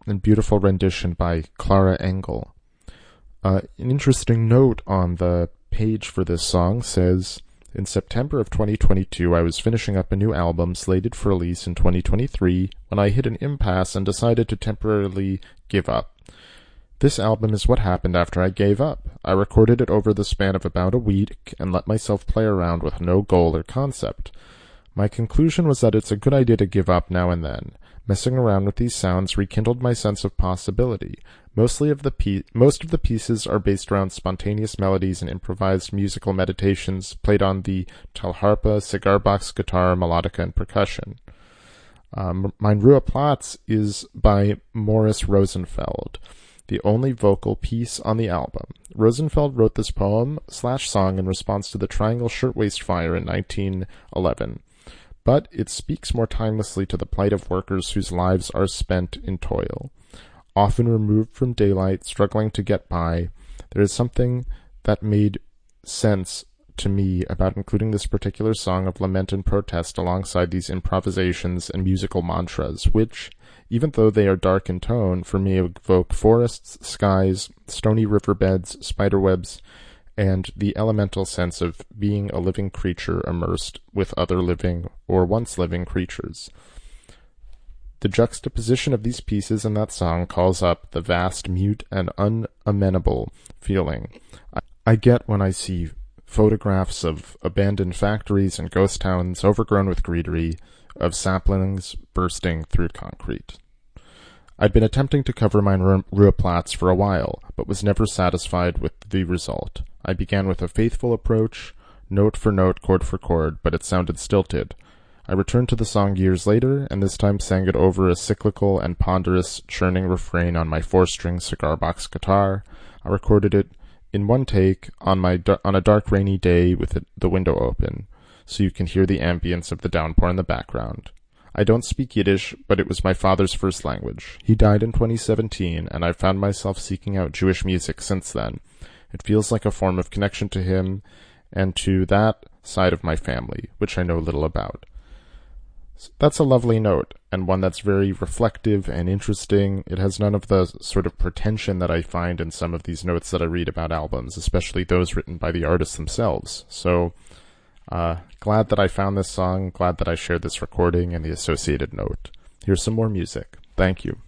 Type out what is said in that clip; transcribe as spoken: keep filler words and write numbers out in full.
and beautiful rendition by Clara Engel. Uh, an interesting note on the page for this song says, in September of twenty twenty-two, I was finishing up a new album slated for release in twenty twenty-three when I hit an impasse and decided to temporarily give up. This album is what happened after I gave up. I recorded it over the span of about a week and let myself play around with no goal or concept. My conclusion was that it's a good idea to give up now and then. Messing around with these sounds rekindled my sense of possibility. Mostly of the pe- most of the pieces are based around spontaneous melodies and improvised musical meditations played on the talharpa, cigar box guitar, melodica, and percussion. Um, Mein Ruheplatz is by Morris Rosenfeld, the only vocal piece on the album. Rosenfeld wrote this poem slash song in response to the Triangle Shirtwaist Fire in nineteen eleven. But it speaks more timelessly to the plight of workers whose lives are spent in toil. Often removed from daylight, struggling to get by, there is something that made sense to me about including this particular song of lament and protest alongside these improvisations and musical mantras, which, even though they are dark in tone, for me evoke forests, skies, stony riverbeds, spiderwebs, and the elemental sense of being a living creature immersed with other living or once living creatures. The juxtaposition of these pieces in that song calls up the vast, mute, and unamenable feeling I get when I see photographs of abandoned factories and ghost towns overgrown with greenery, of saplings bursting through concrete. I'd been attempting to cover Mein Ruheplatz for a while, but was never satisfied with the result. I began with a faithful approach, note for note, chord for chord, but it sounded stilted. I returned to the song years later, and this time sang it over a cyclical and ponderous churning refrain on my four-string cigar box guitar. I recorded it in one take on my on a dark rainy day with it, the window open, so you can hear the ambience of the downpour in the background. I don't speak Yiddish, but it was my father's first language. He died in twenty seventeen, and I've found myself seeking out Jewish music since then. It feels like a form of connection to him and to that side of my family, which I know little about. That's a lovely note, and one that's very reflective and interesting. It has none of the sort of pretension that I find in some of these notes that I read about albums, especially those written by the artists themselves. So, uh, glad that I found this song, glad that I shared this recording and the associated note. Here's some more music. Thank you.